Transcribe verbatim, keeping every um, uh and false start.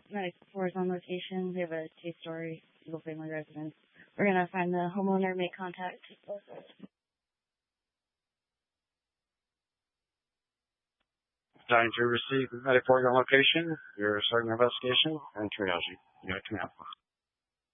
Medic four is on location. We have a two-story single-family residence. We're going to find the homeowner, make contact. Time to receive Medic four on location. You're starting your investigation and triage. You got to come out.